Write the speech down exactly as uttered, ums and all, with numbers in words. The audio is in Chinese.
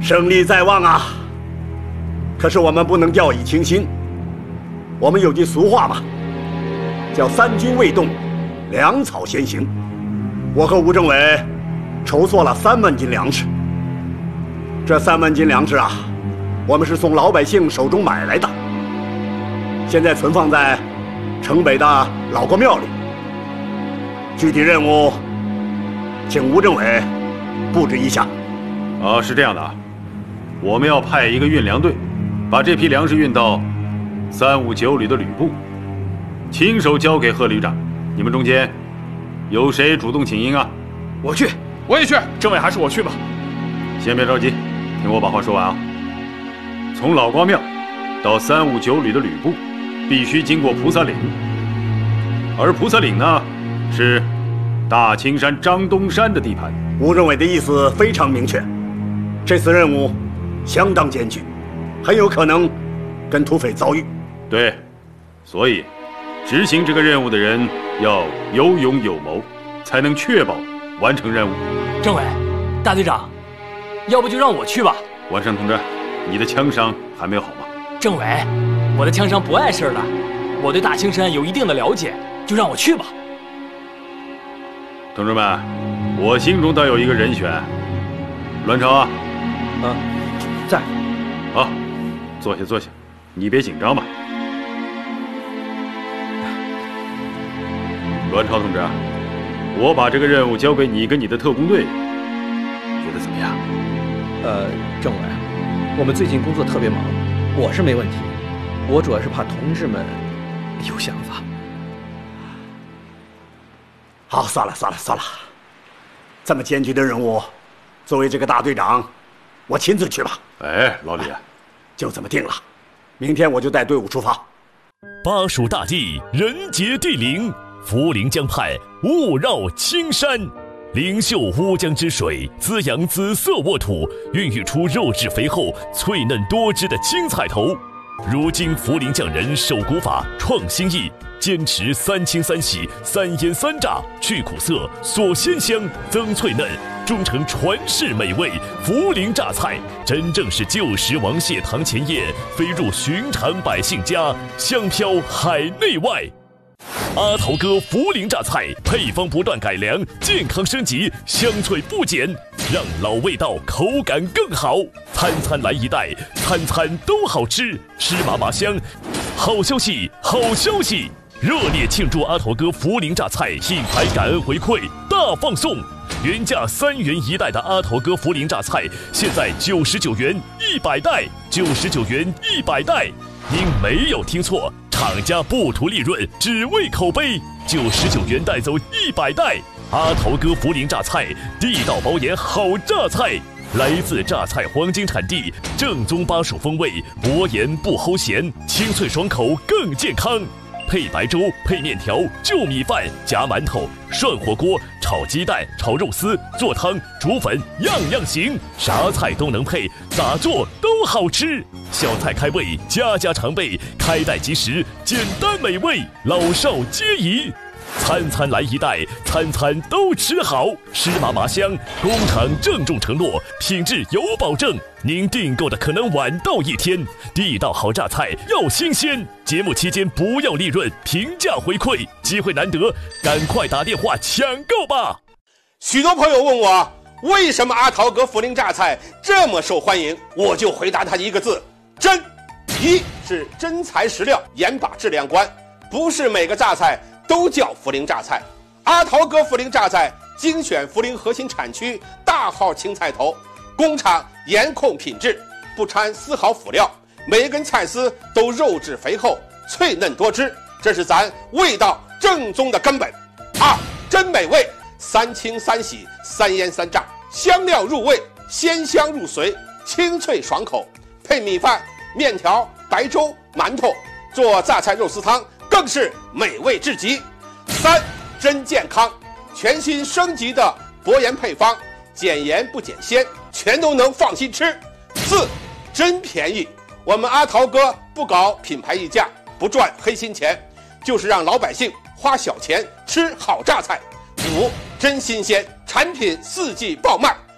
胜利在望啊！可是我们不能掉以轻心。我们有句俗话嘛，叫三军未动，粮草先行。我和吴政委筹措了三万斤粮食。这三万斤粮食啊，我们是从老百姓手中买来的，现在存放在城北的老国庙里。具体任务，请吴政委布置一下。 啊，是这样的啊，我们要派一个运粮队，把这批粮食运到三五九旅的旅部，亲手交给贺旅长。你们中间有谁主动请缨啊？ 我去， 我也去。政委还是我去吧。 先别着急，听我把话说完啊。从老光庙到三五九旅的旅部，必须经过菩萨岭，而菩萨岭呢，是大青山张东山的地盘。 吴政委的意思非常明确，这次任务相当艰巨，很有可能跟土匪遭遇。 对，所以执行这个任务的人要有勇有谋，才能确保完成任务。 政委，大队长，要不就让我去吧。 万山同志，你的枪伤还没有好吗？ 政委，我的枪伤不碍事的，我对大青山有一定的了解，就让我去吧。 同志们，我心中倒有一个人选。栾超啊， 啊，在。 好，坐下坐下，你别紧张嘛。栾超同志，我把这个任务交给你跟你的特工队，觉得怎么样？ 呃，政委，我们最近工作特别忙，我是没问题，我主要是怕同志们有想法。 好，算了算了算了，这么艰巨的任务，作为这个大队长，我亲自去吧。 哎，老李， 就这么定了，明天我就带队伍出发。 巴蜀大地，人杰地灵，涪陵江畔雾绕青山，灵秀乌江之水滋养紫色沃土，孕育出肉质肥厚、脆嫩多汁的青菜头。如今涪陵匠人守古法，创新意，坚持三清三洗、三腌三炸，去苦涩、锁鲜香、增脆嫩，终成传世美味涪陵榨菜，真正是旧时王谢堂前燕，飞入寻常百姓家，香飘海内外。阿头哥涪陵榨菜配方不断改良，健康升级，香脆不减，让老味道口感更好。餐餐来一袋，餐餐都好吃，吃麻麻香。好消息，好消息！热烈庆祝阿头哥涪陵榨菜品牌感恩回馈大放送，原价三元一袋的阿头哥涪陵榨菜，现在九十九元一百袋，九十九元一百袋。您没有听错，厂家不图利润，只为口碑，九十九元带走一百袋。阿头哥涪陵榨菜，地道保研好榨菜，来自榨菜黄金产地，正宗巴蜀风味，薄盐不齁咸，清脆爽口更健康。配白粥、配面条、就米饭、夹馒头、涮火锅、炒鸡蛋、炒肉丝、做汤、煮粉，样样行，啥菜都能配，咋做都好吃。小菜开胃，家家常备，开袋即食，简单美味，老少皆宜。餐餐来一袋，餐餐都吃好，吃麻麻香。工厂郑重承诺，品质有保证。您订购的可能晚到一天，地道好榨菜要新鲜。节目期间不要利润，平价回馈，机会难得，赶快打电话抢购吧！ 许多朋友问我，为什么阿桃哥涪陵榨菜这么受欢迎？我就回答他一个字：真。一是真材实料，严把质量关，不是每个榨菜都叫涪陵榨菜。阿桃哥涪陵榨菜精选涪陵核心产区大号青菜头，工厂严控品质，不掺丝毫辅料，每一根菜丝都肉质肥厚、脆嫩多汁，这是咱味道正宗的根本。二，真美味，三清三洗、三腌三炸，香料入味，鲜香入髓，清脆爽口，配米饭、面条、白粥、馒头，做榨菜肉丝汤更是美味至极。三，真健康，全新升级的薄盐配方，减盐不减鲜，全都能放心吃。四，真便宜，我们阿桃哥不搞品牌溢价，不赚黑心钱，就是让老百姓花小钱吃好榨菜。五，真新鲜，产品四季爆卖，